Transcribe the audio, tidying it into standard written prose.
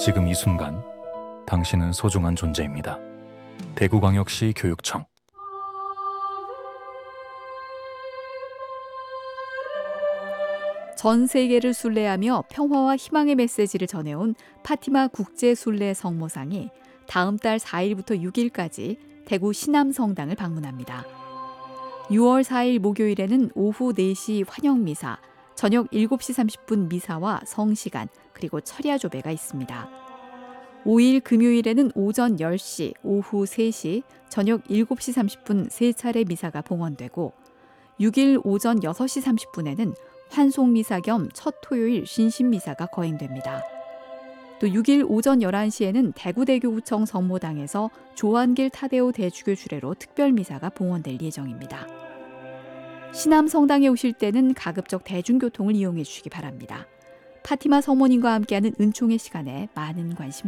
지금 이 순간 당신은 소중한 존재입니다. 대구광역시 교육청. 전 세계를 순례하며 평화와 희망의 메시지를 전해온 파티마 국제 순례 성모상이 다음 달 4일부터 6일까지 대구 신암성당을 방문합니다. 6월 4일 목요일에는 오후 4시 환영미사, 저녁 7시 30분 미사와 성시간, 그리고 철야 조배가 있습니다. 5일 금요일에는 오전 10시, 오후 3시, 저녁 7시 30분 세 차례 미사가 봉헌되고 6일 오전 6시 30분에는 환송미사 겸 첫 토요일 신신미사가 거행됩니다. 또 6일 오전 11시에는 대구대교구청 성모당에서 조한길 타데오 대주교 주례로 특별미사가 봉헌될 예정입니다. 신암성당에 오실 때는 가급적 대중교통을 이용해 주시기 바랍니다. 파티마 성모님과 함께하는 은총의 시간에 많은 관심